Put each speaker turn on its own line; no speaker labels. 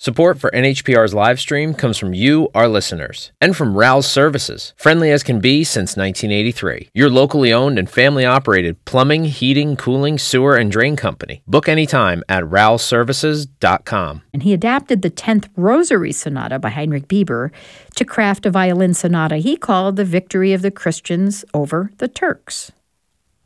Support for NHPR's live stream comes from you, our listeners, and from Rouse Services, friendly as can be since 1983. Your locally owned and family-operated plumbing, heating, cooling, sewer, and drain company. Book anytime at rouseservices.com.
And he adapted the 10th Rosary Sonata by Heinrich Bieber to craft a violin sonata he called The Victory of the Christians over the Turks.